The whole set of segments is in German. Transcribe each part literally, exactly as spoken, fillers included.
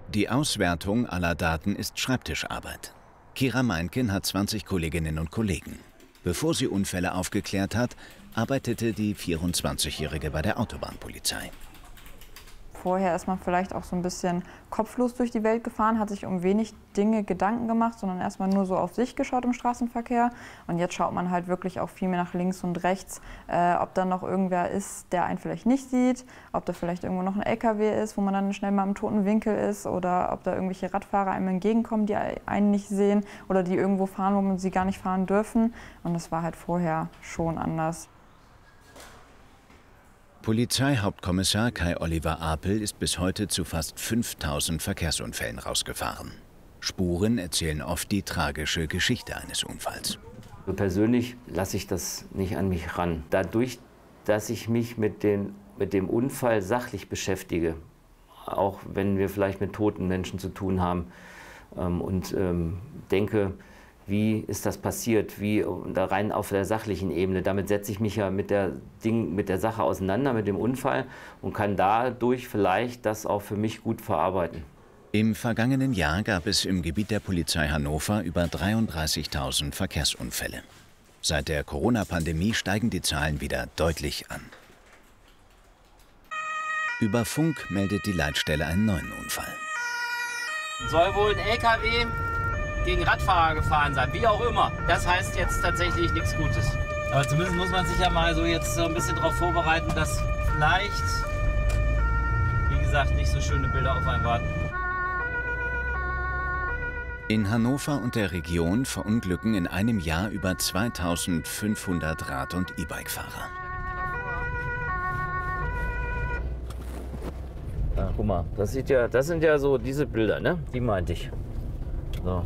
Die Auswertung aller Daten ist Schreibtischarbeit. Kira Meinken hat zwanzig Kolleginnen und Kollegen. Bevor sie Unfälle aufgeklärt hat, arbeitete die vierundzwanzigjährige bei der Autobahnpolizei. Vorher ist man vielleicht auch so ein bisschen kopflos durch die Welt gefahren, hat sich um wenig Dinge Gedanken gemacht, sondern erstmal nur so auf sich geschaut im Straßenverkehr. Und jetzt schaut man halt wirklich auch viel mehr nach links und rechts, äh, ob da noch irgendwer ist, der einen vielleicht nicht sieht, ob da vielleicht irgendwo noch ein L K W ist, wo man dann schnell mal im toten Winkel ist, oder ob da irgendwelche Radfahrer einem entgegenkommen, die einen nicht sehen oder die irgendwo fahren, wo man sie gar nicht fahren dürfen. Und das war halt vorher schon anders. Polizeihauptkommissar Kai-Oliver Apel ist bis heute zu fast fünftausend Verkehrsunfällen rausgefahren. Spuren erzählen oft die tragische Geschichte eines Unfalls. Persönlich lasse ich das nicht an mich ran. Dadurch, dass ich mich mit, den, mit dem Unfall sachlich beschäftige, auch wenn wir vielleicht mit toten Menschen zu tun haben, ähm, und ähm, denke, wie ist das passiert, wie da rein auf der sachlichen Ebene. Damit setze ich mich ja mit der, Ding, mit der Sache auseinander, mit dem Unfall, und kann dadurch vielleicht das auch für mich gut verarbeiten. Im vergangenen Jahr gab es im Gebiet der Polizei Hannover über dreiunddreißigtausend Verkehrsunfälle. Seit der Corona-Pandemie steigen die Zahlen wieder deutlich an. Über Funk meldet die Leitstelle einen neuen Unfall. Soll wohl ein L K W gegen Radfahrer gefahren sein, wie auch immer. Das heißt jetzt tatsächlich nichts Gutes. Aber zumindest muss man sich ja mal so jetzt so ein bisschen darauf vorbereiten, dass vielleicht, wie gesagt, nicht so schöne Bilder auf einen warten. In Hannover und der Region verunglücken in einem Jahr über zweitausendfünfhundert Rad- und E-Bike-Fahrer. Ja, guck mal, das, sieht ja, das sind ja so diese Bilder, ne? Die meinte ich. So.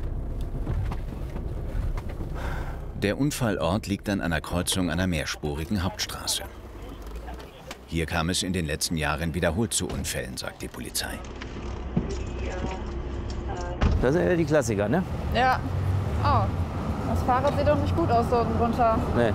Der Unfallort liegt an einer Kreuzung einer mehrspurigen Hauptstraße. Hier kam es in den letzten Jahren wiederholt zu Unfällen, sagt die Polizei. Das sind ja die Klassiker, ne? Ja. Oh, das Fahrrad sieht doch nicht gut aus da unten runter. Nee.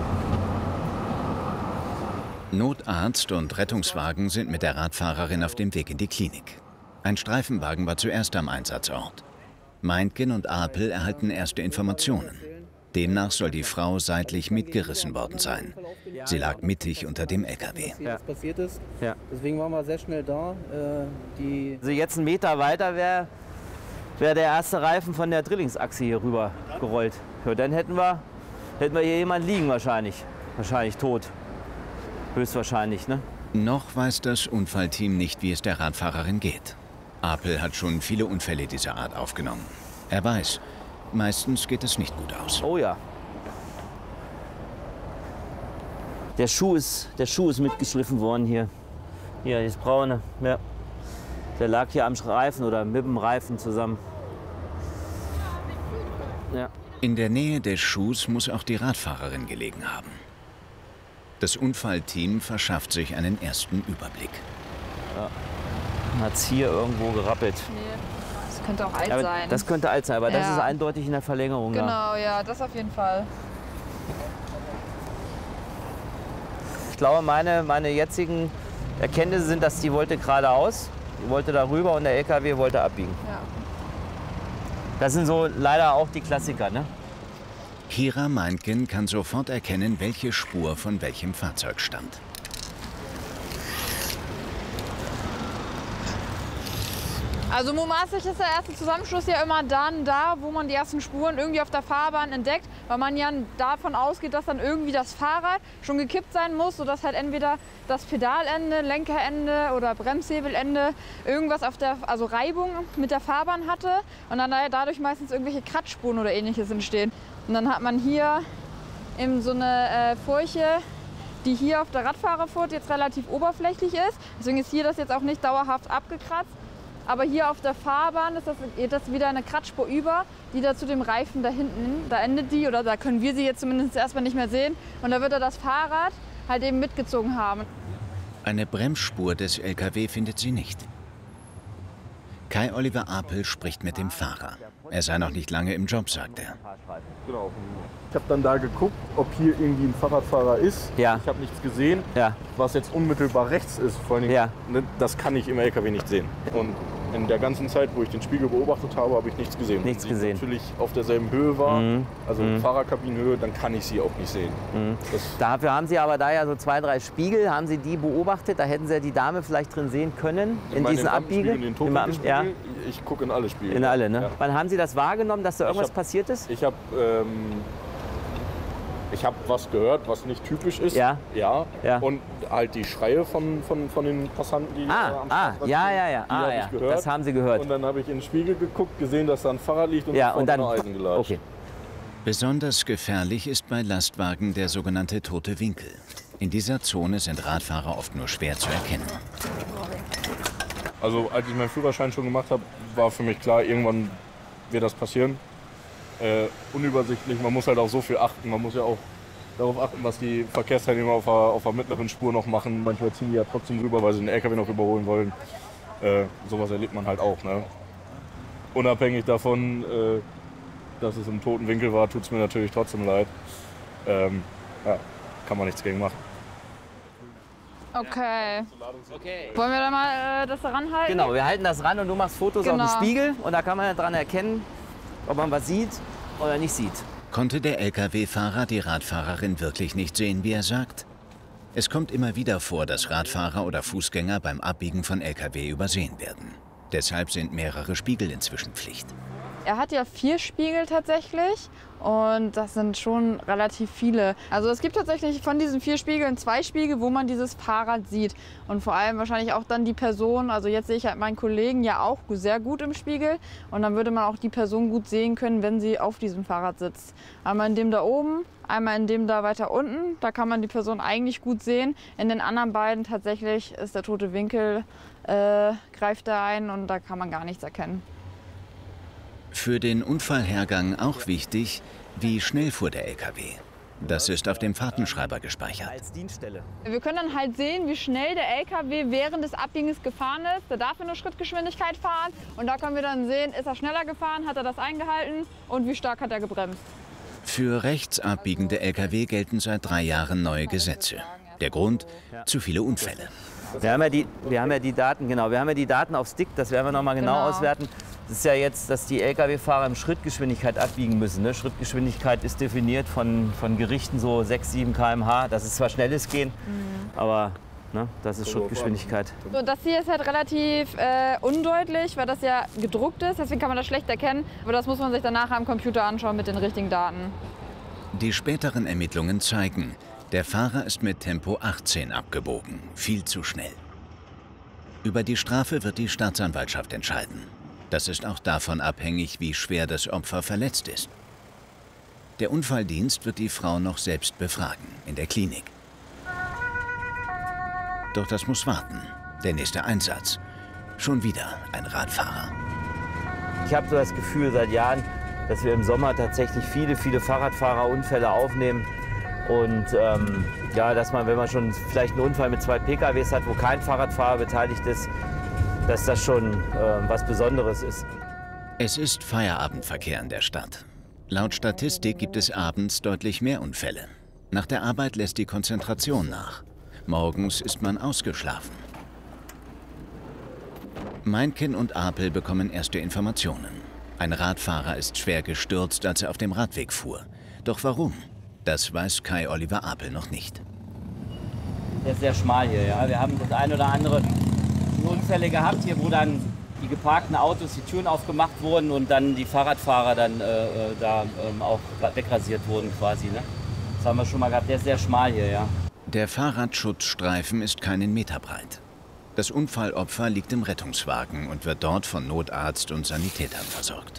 Notarzt und Rettungswagen sind mit der Radfahrerin auf dem Weg in die Klinik. Ein Streifenwagen war zuerst am Einsatzort. Meinken und Apel erhalten erste Informationen. Demnach soll die Frau seitlich mitgerissen worden sein. Sie lag mittig unter dem L K W. Was passiert ist. Ja. Deswegen waren wir sehr schnell da. Äh, die Also jetzt einen Meter weiter wäre wär der erste Reifen von der Drillingsachse hier rüber gerollt. Ja, dann hätten wir, hätten wir hier jemanden liegen wahrscheinlich. Wahrscheinlich tot. Höchstwahrscheinlich, ne? Noch weiß das Unfallteam nicht, wie es der Radfahrerin geht. Apel hat schon viele Unfälle dieser Art aufgenommen. Er weiß, meistens geht es nicht gut aus. Oh ja. Der Schuh ist, der Schuh ist mitgeschliffen worden hier. Hier, das braune. Ja. Der lag hier am Reifen oder mit dem Reifen zusammen. Ja. In der Nähe des Schuhs muss auch die Radfahrerin gelegen haben. Das Unfallteam verschafft sich einen ersten Überblick. Ja. Hat es hier irgendwo gerappelt. Nee, das könnte auch alt aber sein. Das könnte alt sein, aber ja. das ist eindeutig in der Verlängerung. Genau, ja, das auf jeden Fall. Ich glaube, meine, meine jetzigen Erkenntnisse sind, dass die wollte geradeaus, die wollte darüber und der L K W wollte abbiegen. Ja. Das sind so leider auch die Klassiker, ne? Kira Meinken kann sofort erkennen, welche Spur von welchem Fahrzeug stammt. Also mutmaßlich ist der erste Zusammenschluss ja immer dann da, wo man die ersten Spuren irgendwie auf der Fahrbahn entdeckt, weil man ja davon ausgeht, dass dann irgendwie das Fahrrad schon gekippt sein muss, sodass halt entweder das Pedalende, Lenkerende oder Bremshebelende irgendwas auf der, also Reibung mit der Fahrbahn hatte und dann dadurch meistens irgendwelche Kratzspuren oder ähnliches entstehen. Und dann hat man hier eben so eine äh, Furche, die hier auf der Radfahrerfurt jetzt relativ oberflächlich ist. Deswegen ist hier das jetzt auch nicht dauerhaft abgekratzt. Aber hier auf der Fahrbahn ist das, geht das wieder eine Kratzspur über, die da zu dem Reifen da hinten, da endet die, oder da können wir sie jetzt zumindest erstmal nicht mehr sehen. Und da wird er das Fahrrad halt eben mitgezogen haben. Eine Bremsspur des L K W findet sie nicht. Kai-Oliver Apel spricht mit dem Fahrer. Er sei noch nicht lange im Job, sagt er. Genau. Ich habe dann da geguckt, ob hier irgendwie ein Fahrradfahrer ist. Ja. Ich habe nichts gesehen, Ja. was jetzt unmittelbar rechts ist. Vor allem, Ja. ne, das kann ich im L K W nicht sehen. Und in der ganzen Zeit, wo ich den Spiegel beobachtet habe, habe ich nichts gesehen. Nichts Wenn sie gesehen. natürlich auf derselben Höhe war, Mhm. also Mhm. Fahrerkabinenhöhe, dann kann ich sie auch nicht sehen. Mhm. Das, Dafür haben Sie aber da ja so zwei, drei Spiegel. Haben Sie die beobachtet? Da hätten Sie ja die Dame vielleicht drin sehen können, in meine, diesen den Abbiegen. Lampenspiegel, den Totwinkelspiegel, ja, ich gucke in alle Spiegel. in alle, ne? Ja. Wann haben Sie das wahrgenommen, dass da irgendwas hab- passiert ist? Ich habe ähm, ich hab was gehört, was nicht typisch ist. Ja. Ja. Ja. Und halt die Schreie von, von, von den Passanten, die Ah, äh, am ah, Straßenrand ja, stehen, ja, ja. die Ah, habe ja. ich gehört. Das haben Sie gehört. Und dann habe ich in den Spiegel geguckt, gesehen, dass da ein Fahrrad liegt und Ja, sofort und dann. in Eisen gelatscht. Okay. Besonders gefährlich ist bei Lastwagen der sogenannte tote Winkel. In dieser Zone sind Radfahrer oft nur schwer zu erkennen. Also als ich meinen Führerschein schon gemacht habe, war für mich klar, irgendwann wird das passieren. Äh, unübersichtlich, man muss halt auch so viel achten. Man muss ja auch darauf achten, was die Verkehrsteilnehmer auf der, auf der mittleren Spur noch machen. Manchmal ziehen die ja trotzdem rüber, weil sie den L K W noch überholen wollen. Äh, sowas erlebt man halt auch. Ne? Unabhängig davon, äh, dass es im toten Winkel war, tut es mir natürlich trotzdem leid. Ähm, ja, kann man nichts gegen machen. Okay. Wollen wir da mal äh, das ranhalten? Genau, wir halten das ran und du machst Fotos Genau. auf dem Spiegel. Und da kann man ja dran erkennen, ob man was sieht oder nicht sieht. Konnte der L K W-Fahrer die Radfahrerin wirklich nicht sehen, wie er sagt? Es kommt immer wieder vor, dass Radfahrer oder Fußgänger beim Abbiegen von L K W übersehen werden. Deshalb sind mehrere Spiegel inzwischen Pflicht. Er hat ja vier Spiegel tatsächlich und das sind schon relativ viele. Also es gibt tatsächlich von diesen vier Spiegeln zwei Spiegel, wo man dieses Fahrrad sieht. Und vor allem wahrscheinlich auch dann die Person, also jetzt sehe ich halt meinen Kollegen ja auch sehr gut im Spiegel. Und dann würde man auch die Person gut sehen können, wenn sie auf diesem Fahrrad sitzt. Einmal in dem da oben, einmal in dem da weiter unten. Da kann man die Person eigentlich gut sehen. In den anderen beiden tatsächlich ist der tote Winkel, äh, greift da ein und da kann man gar nichts erkennen. Für den Unfallhergang auch wichtig, wie schnell fuhr der L K W. Das ist auf dem Fahrtenschreiber gespeichert. Als Dienststelle. Wir können dann halt sehen, wie schnell der L K W während des Abbiegens gefahren ist. Der darf nur Schrittgeschwindigkeit fahren. Und da können wir dann sehen, ist er schneller gefahren, hat er das eingehalten und wie stark hat er gebremst. Für rechts abbiegende L K W gelten seit drei Jahren neue Gesetze. Der Grund? Zu viele Unfälle. Wir haben, ja die, wir haben ja die Daten, genau, wir haben ja die Daten auf Stick, das werden wir noch mal genau, Genau. auswerten. Das ist ja jetzt, dass die L K W-Fahrer in Schrittgeschwindigkeit abbiegen müssen. Ne? Schrittgeschwindigkeit ist definiert von, von Gerichten so sechs, sieben Kilometer pro Stunde. Das ist zwar schnelles Gehen, Mhm. aber ne, das ist Schrittgeschwindigkeit. So, das hier ist halt relativ äh, undeutlich, weil das ja gedruckt ist. Deswegen kann man das schlecht erkennen. Aber das muss man sich dann nachher am Computer anschauen mit den richtigen Daten. Die späteren Ermittlungen zeigen, der Fahrer ist mit Tempo achtzehn abgebogen. Viel zu schnell. Über die Strafe wird die Staatsanwaltschaft entscheiden. Das ist auch davon abhängig, wie schwer das Opfer verletzt ist. Der Unfalldienst wird die Frau noch selbst befragen, in der Klinik. Doch das muss warten. Der nächste Einsatz. Schon wieder ein Radfahrer. Ich habe so das Gefühl seit Jahren, dass wir im Sommer tatsächlich viele, viele Fahrradfahrerunfälle aufnehmen. Und ähm, ja, dass man, wenn man schon vielleicht einen Unfall mit zwei P K Ws hat, wo kein Fahrradfahrer beteiligt ist, dass das schon äh, was Besonderes ist. Es ist Feierabendverkehr in der Stadt. Laut Statistik gibt es abends deutlich mehr Unfälle. Nach der Arbeit lässt die Konzentration nach. Morgens ist man ausgeschlafen. Meinken und Apel bekommen erste Informationen. Ein Radfahrer ist schwer gestürzt, als er auf dem Radweg fuhr. Doch warum? Das weiß Kai Oliver Apel noch nicht. Der ist sehr schmal hier, ja. Wir haben das ein oder andere Unfälle gehabt hier, wo dann die geparkten Autos, die Türen aufgemacht wurden und dann die Fahrradfahrer dann äh, da ähm, auch wegrasiert wurden quasi. Ne? Das haben wir schon mal gehabt. Der ist sehr schmal hier, ja. Der Fahrradschutzstreifen ist keinen Meter breit. Das Unfallopfer liegt im Rettungswagen und wird dort von Notarzt und Sanitätern versorgt.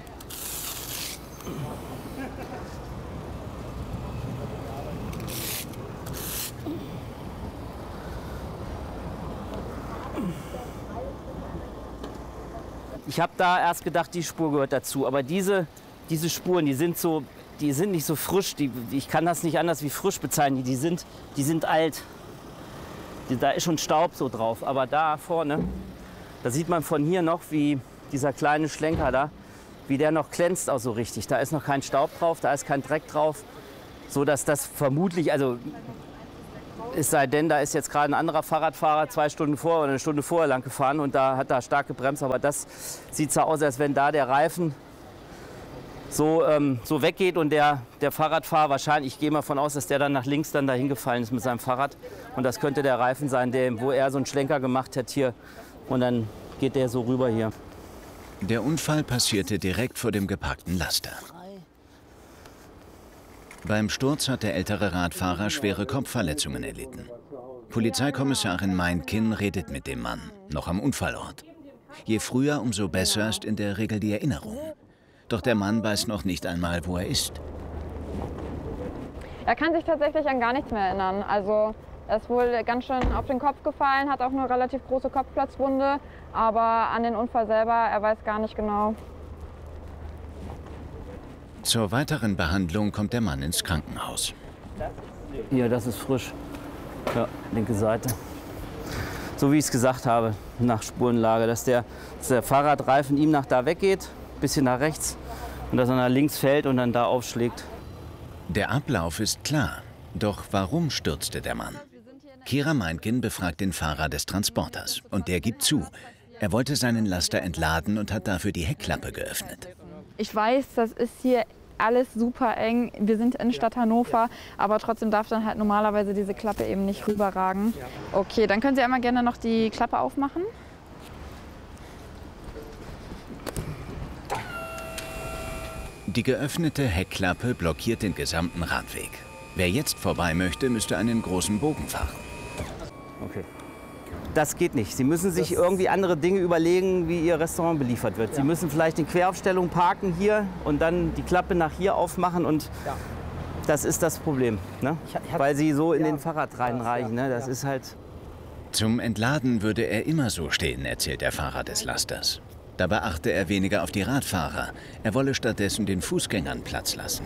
Ich habe da erst gedacht, die Spur gehört dazu. Aber diese, diese Spuren, die sind so, die sind nicht so frisch. Die, ich kann das nicht anders wie frisch bezeichnen. Die sind, die sind alt. Die, da ist schon Staub so drauf. Aber da vorne, da sieht man von hier noch, wie dieser kleine Schlenker da, wie der noch glänzt auch so richtig. Da ist noch kein Staub drauf, da ist kein Dreck drauf. So dass das vermutlich, also Es sei denn, da ist jetzt gerade ein anderer Fahrradfahrer zwei Stunden vor oder eine Stunde vorher lang gefahren und da hat er stark gebremst. Aber das sieht so aus, als wenn da der Reifen so, ähm, so weggeht und der, der Fahrradfahrer wahrscheinlich, ich gehe mal von aus, dass der dann nach links dann dahin gefallen ist mit seinem Fahrrad. Und das könnte der Reifen sein, der, wo er so einen Schlenker gemacht hat hier. Und dann geht der so rüber hier. Der Unfall passierte direkt vor dem geparkten Laster. Beim Sturz hat der ältere Radfahrer schwere Kopfverletzungen erlitten. Polizeikommissarin Meintgen redet mit dem Mann, noch am Unfallort. Je früher, umso besser ist in der Regel die Erinnerung. Doch der Mann weiß noch nicht einmal, wo er ist. Er kann sich tatsächlich an gar nichts mehr erinnern. Also er ist wohl ganz schön auf den Kopf gefallen, hat auch eine relativ große Kopfplatzwunde. Aber an den Unfall selber, er weiß gar nicht genau. Zur weiteren Behandlung kommt der Mann ins Krankenhaus. Hier, das ist frisch. Ja, linke Seite. So wie ich es gesagt habe, nach Spurenlage, dass der, dass der Fahrradreifen ihm nach da weggeht, bisschen nach rechts und dass er nach links fällt und dann da aufschlägt. Der Ablauf ist klar. Doch warum stürzte der Mann? Kira Meintgen befragt den Fahrer des Transporters und der gibt zu. Er wollte seinen Laster entladen und hat dafür die Heckklappe geöffnet. Ich weiß, das ist hier alles super eng. Wir sind in Stadt Hannover, aber trotzdem darf dann halt normalerweise diese Klappe eben nicht rüberragen. Okay, dann können Sie einmal gerne noch die Klappe aufmachen. Die geöffnete Heckklappe blockiert den gesamten Radweg. Wer jetzt vorbei möchte, müsste einen großen Bogen fahren. Okay. Das geht nicht. Sie müssen sich irgendwie andere Dinge überlegen, wie Ihr Restaurant beliefert wird. Sie ja. müssen vielleicht in Queraufstellung parken hier und dann die Klappe nach hier aufmachen und ja. das ist das Problem, ne? Ich, ich weil Sie so in ja. den Fahrrad reinreichen. Ne? Das ja. ist halt. Zum Entladen würde er immer so stehen, erzählt der Fahrer des Lasters. Dabei achte er weniger auf die Radfahrer. Er wolle stattdessen den Fußgängern Platz lassen.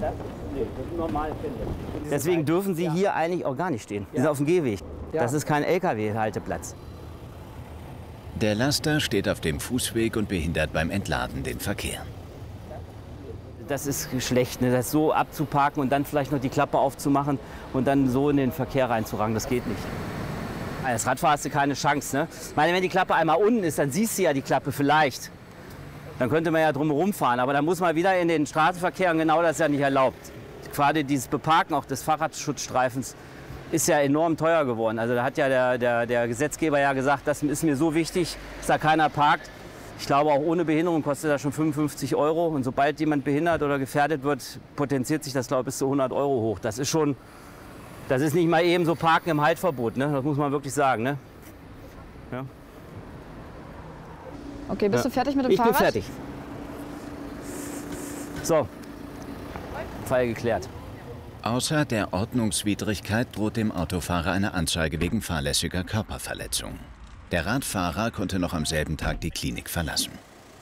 Deswegen dürfen Sie hier eigentlich auch gar nicht stehen. Sie sind auf dem Gehweg. Das ist kein L K W-Halteplatz. Der Laster steht auf dem Fußweg und behindert beim Entladen den Verkehr. Das ist schlecht, ne? Das so abzuparken und dann vielleicht noch die Klappe aufzumachen und dann so in den Verkehr reinzurangen. Das geht nicht. Als Radfahrer hast du keine Chance. Ne? Ich meine, wenn die Klappe einmal unten ist, dann siehst du ja die Klappe vielleicht. Dann könnte man ja drumherum fahren. Aber dann muss man wieder in den Straßenverkehr und genau das ist ja nicht erlaubt. Gerade dieses Beparken auch des Fahrradschutzstreifens ist ja enorm teuer geworden. Also da hat ja der, der, der Gesetzgeber ja gesagt, das ist mir so wichtig, dass da keiner parkt. Ich glaube, auch ohne Behinderung kostet das schon fünfundfünfzig Euro. Und sobald jemand behindert oder gefährdet wird, potenziert sich das, glaube ich, bis zu hundert Euro hoch. Das ist schon, das ist nicht mal eben so Parken im Haltverbot, ne? Das muss man wirklich sagen. Ne? Ja. Okay, bist ja. du fertig mit dem ich Fahrrad? Ich bin fertig. So, Fall geklärt. Außer der Ordnungswidrigkeit droht dem Autofahrer eine Anzeige wegen fahrlässiger Körperverletzung. Der Radfahrer konnte noch am selben Tag die Klinik verlassen.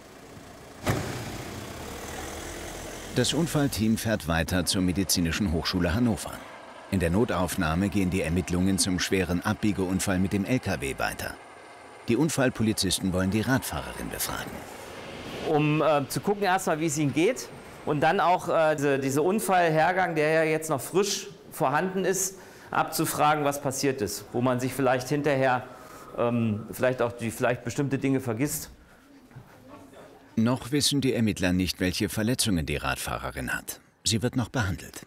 Das Unfallteam fährt weiter zur Medizinischen Hochschule Hannover. In der Notaufnahme gehen die Ermittlungen zum schweren Abbiegeunfall mit dem L K W weiter. Die Unfallpolizisten wollen die Radfahrerin befragen. Um äh, zu gucken erstmal, wie es ihnen geht. Und dann auch äh, diese, diese Unfallhergang, der ja jetzt noch frisch vorhanden ist, abzufragen, was passiert ist. Wo man sich vielleicht hinterher ähm, vielleicht auch die, vielleicht bestimmte Dinge vergisst. Noch wissen die Ermittler nicht, welche Verletzungen die Radfahrerin hat. Sie wird noch behandelt.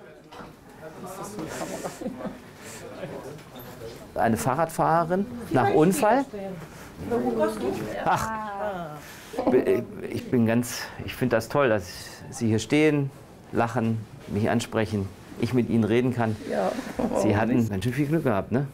Eine Fahrradfahrerin nach Unfall? Ach, ich bin ganz, ich finde das toll, dass Sie hier stehen, lachen, mich ansprechen, ich mit Ihnen reden kann. Ja, Sie hatten ganz schön viel Glück gehabt, ne?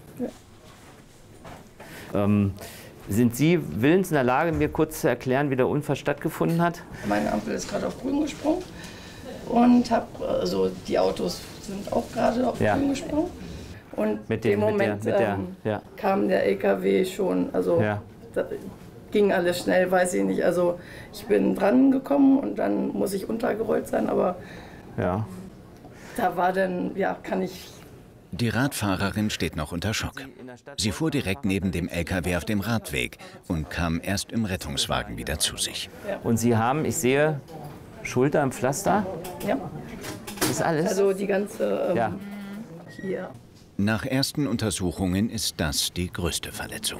Ja. Ähm, sind Sie willens in der Lage, mir kurz zu erklären, wie der Unfall stattgefunden hat? Meine Ampel ist gerade auf grün gesprungen und hab, also die Autos sind auch gerade auf ja. grün gesprungen. Und mit dem, im Moment mit der, mit ähm, der, ja. kam der L K W schon, also ja. da ging alles schnell, weiß ich nicht. Also ich bin dran gekommen und dann muss ich untergerollt sein, aber ja. da war dann, ja, kann ich... Die Radfahrerin steht noch unter Schock. Sie fuhr direkt neben dem L K W auf dem Radweg und kam erst im Rettungswagen wieder zu sich. Ja. Und Sie haben, ich sehe, Schulter im Pflaster? Ja. Das ist alles? Also die ganze, ähm, ja. hier, Nach ersten Untersuchungen ist das die größte Verletzung.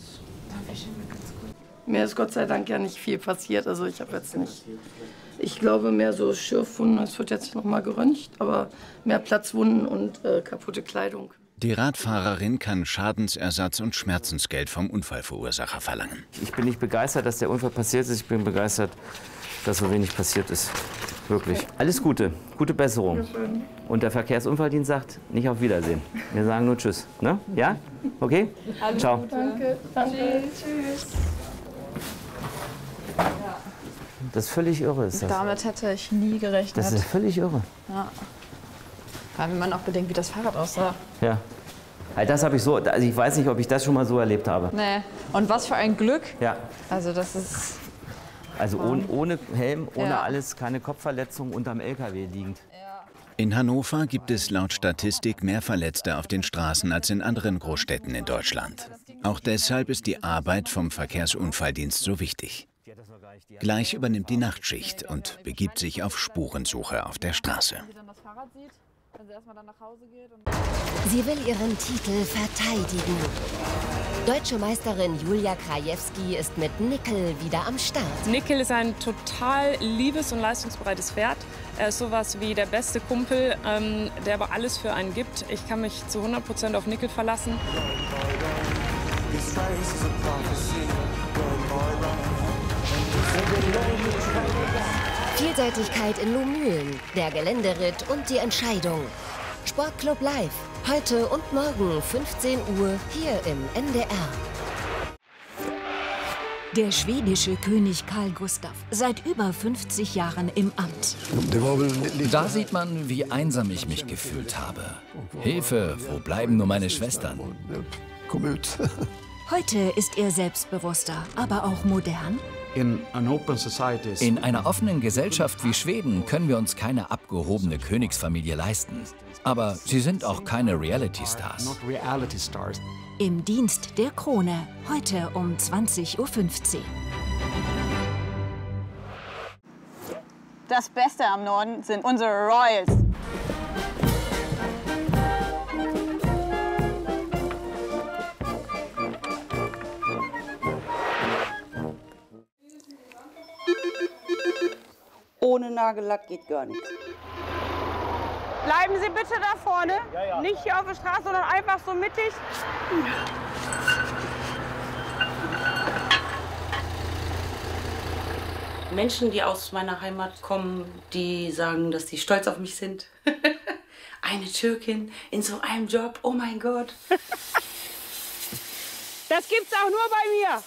Mir ist Gott sei Dank ja nicht viel passiert. Also ich habe jetzt nicht, ich glaube mehr so Schürfwunden, es wird jetzt noch mal geröntgt, aber mehr Platzwunden und äh, kaputte Kleidung. Die Radfahrerin kann Schadensersatz und Schmerzensgeld vom Unfallverursacher verlangen. Ich bin nicht begeistert, dass der Unfall passiert ist. Ich bin begeistert, dass so wenig passiert ist. Wirklich. Alles Gute. Gute Besserung. Und der Verkehrsunfalldienst sagt, nicht auf Wiedersehen. Wir sagen nur Tschüss. Ne? Ja? Okay? Alles Ciao. Gute. Danke. Danke. Tschüss. Das ist völlig irre. Ist das. Damit hätte ich nie gerechnet. Das ist völlig irre. Ja. Vor allem, wenn man auch bedenkt, wie das Fahrrad aussah. Ja. Das habe ich so, also ich weiß nicht, ob ich das schon mal so erlebt habe. Nee. Und was für ein Glück. Ja. Also das ist... Also ohne, ohne Helm, ohne Ja. alles, keine Kopfverletzung, unterm L K W liegend. In Hannover gibt es laut Statistik mehr Verletzte auf den Straßen als in anderen Großstädten in Deutschland. Auch deshalb ist die Arbeit vom Verkehrsunfalldienst so wichtig. Gleich übernimmt die Nachtschicht und begibt sich auf Spurensuche auf der Straße. Sie will ihren Titel verteidigen. Deutsche Meisterin Julia Krajewski ist mit Nickel wieder am Start. Nickel ist ein total liebes und leistungsbereites Pferd. Er ist sowas wie der beste Kumpel, ähm, der aber alles für einen gibt. Ich kann mich zu hundert Prozent auf Nickel verlassen. Vielseitigkeit in Lohmühlen, der Geländeritt und die Entscheidung. Sportclub Live, heute und morgen fünfzehn Uhr hier im N D R. Der schwedische König Carl Gustaf, seit über fünfzig Jahren im Amt. Da sieht man, wie einsam ich mich gefühlt habe. Hilfe, wo bleiben nur meine Schwestern? Heute ist er selbstbewusster, aber auch modern. In einer offenen Gesellschaft wie Schweden können wir uns keine abgehobene Königsfamilie leisten. Aber sie sind auch keine Reality-Stars. Im Dienst der Krone, heute um zwanzig Uhr fünfzehn. Das Beste am Norden sind unsere Royals. Ohne Nagellack geht gar nichts. Bleiben Sie bitte da vorne. Ja, ja. Nicht hier auf der Straße, sondern einfach so mittig. Menschen, die aus meiner Heimat kommen, die sagen, dass sie stolz auf mich sind. Eine Türkin in so einem Job, oh mein Gott. Das gibt's auch nur bei mir.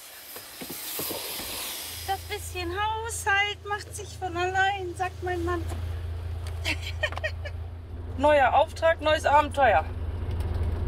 Das bisschen Haushalt macht sich von allein, sagt mein Mann. Neuer Auftrag, neues Abenteuer.